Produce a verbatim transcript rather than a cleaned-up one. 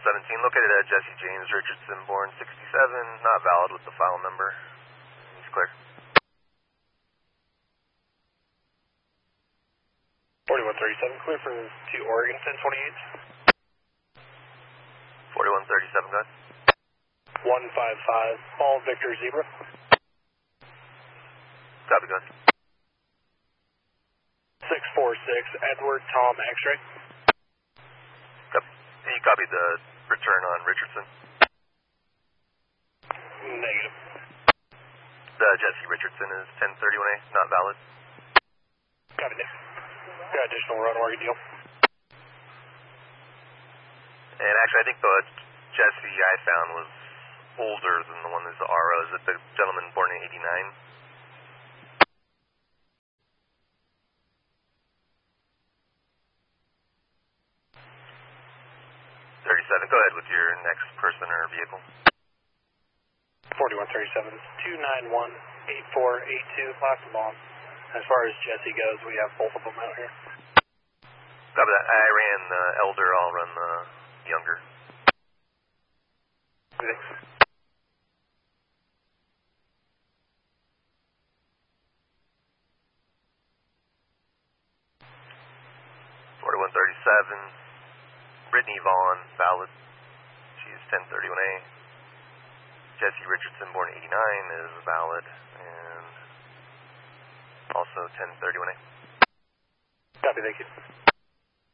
seventeen, located at Jesse James Richardson, born sixty-seven, not valid with the file number. He's clear. forty-one thirty-seven, clear for to Oregon, ten twenty-eight. forty-one thirty-seven, go ahead. one five five, Paul Victor Zebra. Copy, go ahead. six four six, Edward Tom X-ray. Copy. You copied the return on Richardson? Negative. The Jesse Richardson is ten thirty-one A, not valid. Copy, Nick. Got additional run Oregon deal. And actually, I think the Jesse I found was older than the one that's the R O. Is it the gentleman born in eighty-nine? thirty-seven, go ahead with your next person or vehicle. forty-one thirty-seven, two nine one, eight four eight two, class of bomb. As far as Jesse goes, we have both of them out here. Copy that. I ran the elder, I'll run the younger. Thanks. forty-one thirty-seven, Brittany Vaughn, valid. She's ten thirty-one A. Jesse Richardson, born eighty-nine, is valid. And also ten thirty-one A. Copy, thank you.